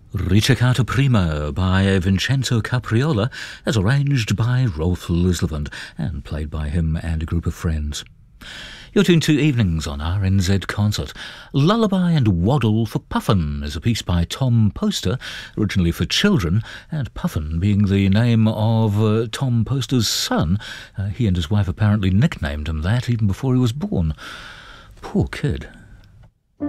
Ricercato Primo by Vincenzo Capriola, as arranged by Rolf Luslevand and played by him and a group of friends. You're tuned to Evenings on RNZ Concert. Lullaby and Waddle for Puffin is a piece by Tom Poster, originally for children, and Puffin being the name of Tom Poster's son. He and his wife apparently nicknamed him that even before he was born. Poor kid.